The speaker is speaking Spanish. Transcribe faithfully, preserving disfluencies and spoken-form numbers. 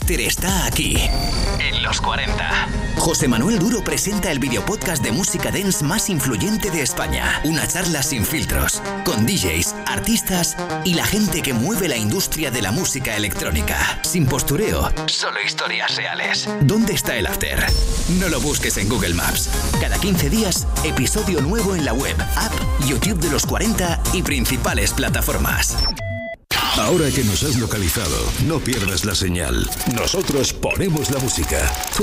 After está aquí, en los cuarenta. José Manuel Duro presenta el videopodcast de música dance más influyente de España. Una charla sin filtros, con D Js, artistas y la gente que mueve la industria de la música electrónica. Sin postureo, solo historias reales. ¿Dónde está el After? No lo busques en Google Maps. Cada quince días, episodio nuevo en la web, app, YouTube de los cuarenta y principales plataformas. Ahora que nos has localizado, no pierdas la señal. Nosotros ponemos la música. Tú